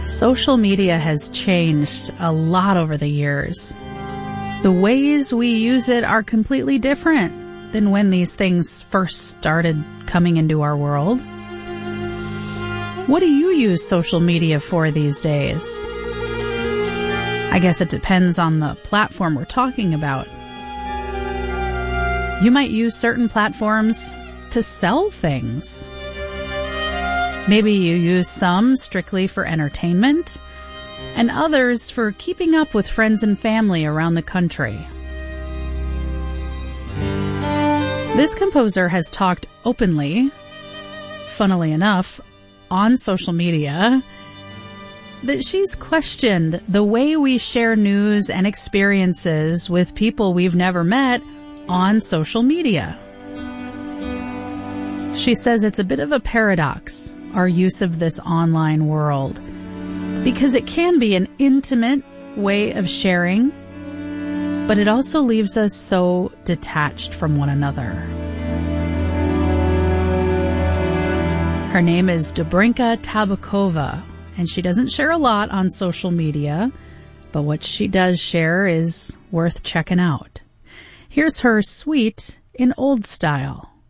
Social media has changed a lot over the years. The ways we use it are completely different than when these things first started coming into our world. What do you use social media for these days? I guess it depends on the platform we're talking about. You might use certain platforms to sell things. Maybe you use some strictly for entertainment, and others for keeping up with friends and family around the country. This composer has talked openly, funnily enough, on social media, that she's questioned the way we share news and experiences with people we've never met on social media. She says it's a bit of a paradox, our use of this online world, because it can be an intimate way of sharing, but it also leaves us so detached from one another. Her name is Dobrinka Tabakova, and she doesn't share a lot on social media, but what she does share is worth checking out. Here's her suite in old style.